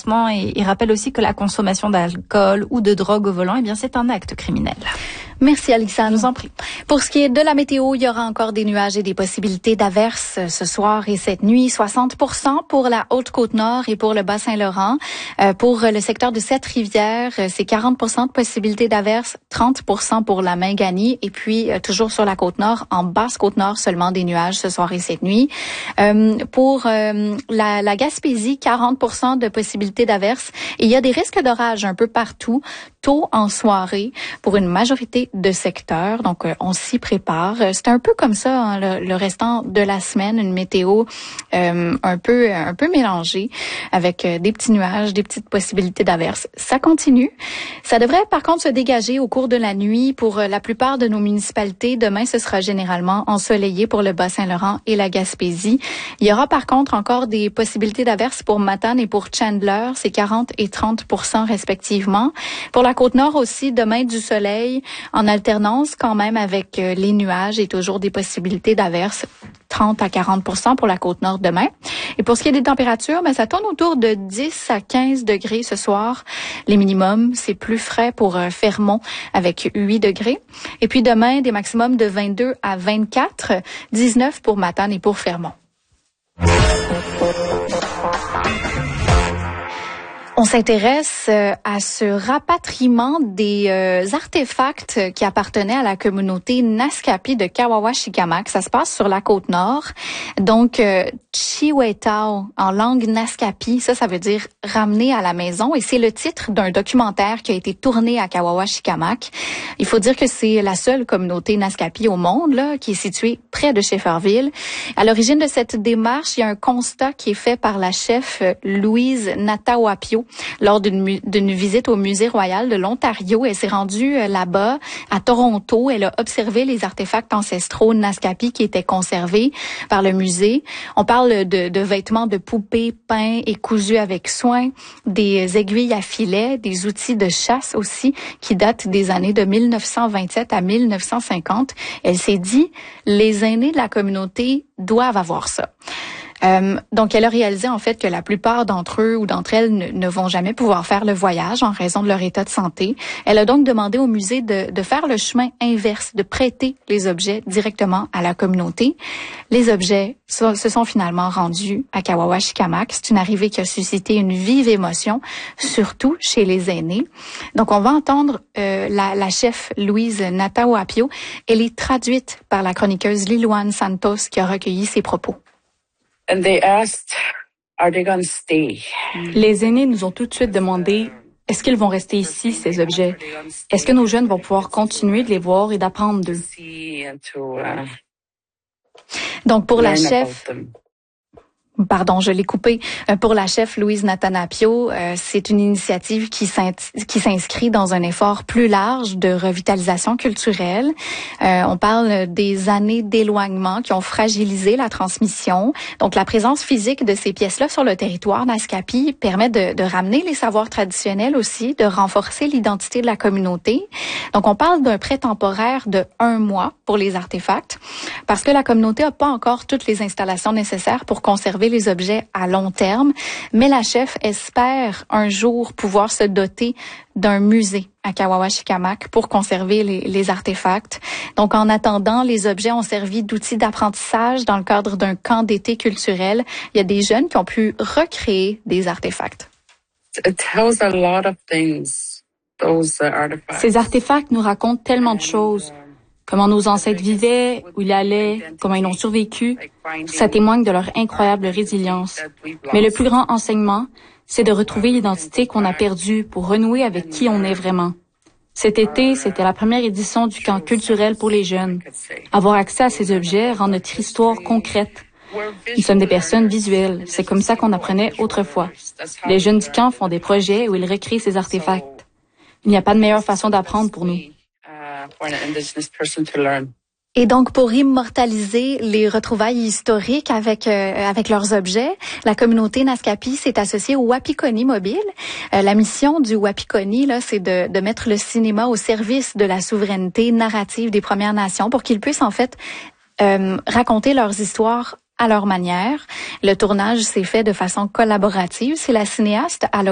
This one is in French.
avertissement et rappelle aussi que la consommation d'alcool ou de drogue au volant, eh bien, c'est un acte criminel. Merci, Alexandre. Je vous en prie. Pour ce qui est de la météo, il y aura encore des nuages et des possibilités d'averses ce soir et cette nuit. 60% pour la Haute-Côte-Nord et pour le Bas-Saint-Laurent. Pour le secteur de Sept-Rivières, c'est 40% de possibilités d'averses, 30% pour la Mingani. Et puis, toujours sur la Côte-Nord, en Basse-Côte-Nord, seulement des nuages ce soir et cette nuit. Pour la Gaspésie, 40% de possibilités d'averses. Et il y a des risques d'orage un peu partout, tôt en soirée, pour une majorité de secteurs. Donc, on s'y prépare. C'est un peu comme ça, hein, le restant de la semaine, une météo un peu mélangée, avec des petits nuages, des petites possibilités d'averses. Ça continue. Ça devrait, par contre, se dégager au cours de la nuit pour la plupart de nos municipalités. Demain, ce sera généralement ensoleillé pour le Bas-Saint-Laurent et la Gaspésie. Il y aura, par contre, encore des possibilités d'averses pour Matane et pour Chandler. C'est 40 et 30% respectivement. Pour la Côte-Nord aussi, demain, du soleil en alternance quand même avec les nuages et toujours des possibilités d'averses. 30 à 40% pour la Côte-Nord demain. Et pour ce qui est des températures, ça tourne autour de 10 à 15 degrés ce soir. Les minimums, c'est plus frais pour Fermont avec 8 degrés. Et puis demain, des maximums de 22 à 24, 19 pour Matane et pour Fermont. On s'intéresse à ce rapatriement des artefacts qui appartenaient à la communauté Naskapi de Kawawa-Shikamak. Ça se passe sur la Côte-Nord. Donc, Chiwetao, en langue Naskapi, ça veut dire « ramener à la maison ». Et c'est le titre d'un documentaire qui a été tourné à Kawawa-Shikamak. Il faut dire que c'est la seule communauté Naskapi au monde là, qui est située près de Shefferville. À l'origine de cette démarche, il y a un constat qui est fait par la chef Louise Natawapio lors d'une visite au Musée royal de l'Ontario. Elle s'est rendue là-bas, à Toronto. Elle a observé les artefacts ancestraux Naskapi qui étaient conservés par le musée. On parle de vêtements de poupées peints et cousus avec soin, des aiguilles à filet, des outils de chasse aussi qui datent des années de 1927 à 1950. Elle s'est dit, les aînés de la communauté doivent avoir ça. Donc, elle a réalisé en fait que la plupart d'entre eux ou d'entre elles ne vont jamais pouvoir faire le voyage en raison de leur état de santé. Elle a donc demandé au musée de faire le chemin inverse, de prêter les objets directement à la communauté. Les objets se sont finalement rendus à Kawawa-Shikamak. C'est une arrivée qui a suscité une vive émotion, surtout chez les aînés. Donc, on va entendre la chef Louise Natawapio. Elle est traduite par la chroniqueuse Lilouane Santos qui a recueilli ses propos. And they asked, are they going to stay? Les aînés nous ont tout de suite demandé, est-ce qu'ils vont rester ici, ces objets? Est-ce que nos jeunes vont pouvoir continuer de les voir et d'apprendre d'eux? Donc, pour la chef... Pardon, je l'ai coupé. Pour la chef Louise Natawapio, c'est une initiative qui s'inscrit dans un effort plus large de revitalisation culturelle. On parle des années d'éloignement qui ont fragilisé la transmission. Donc, la présence physique de ces pièces-là sur le territoire Naskapi permet de ramener les savoirs traditionnels aussi, de renforcer l'identité de la communauté. Donc, on parle d'un prêt temporaire de 1 mois pour les artefacts parce que la communauté n'a pas encore toutes les installations nécessaires pour conserver les objets à long terme, mais la chef espère un jour pouvoir se doter d'un musée à Kawawa-Shikamak pour conserver les artefacts. Donc, en attendant, les objets ont servi d'outils d'apprentissage dans le cadre d'un camp d'été culturel. Il y a des jeunes qui ont pu recréer des artefacts. It tells a lot of things, those artifacts. Ces artefacts nous racontent tellement de choses. Comment nos ancêtres vivaient, où ils allaient, comment ils ont survécu. Ça témoigne de leur incroyable résilience. Mais le plus grand enseignement, c'est de retrouver l'identité qu'on a perdue pour renouer avec qui on est vraiment. Cet été, c'était la première édition du camp culturel pour les jeunes. Avoir accès à ces objets rend notre histoire concrète. Nous sommes des personnes visuelles. C'est comme ça qu'on apprenait autrefois. Les jeunes du camp font des projets où ils recréent ces artefacts. Il n'y a pas de meilleure façon d'apprendre pour nous. Et donc, pour immortaliser les retrouvailles historiques avec leurs objets, la communauté Naskapi s'est associée au Wapikoni Mobile. La mission du Wapikoni, là, c'est de mettre le cinéma au service de la souveraineté narrative des Premières Nations pour qu'ils puissent, en fait, raconter leurs histoires à leur manière. Le tournage s'est fait de façon collaborative. C'est la cinéaste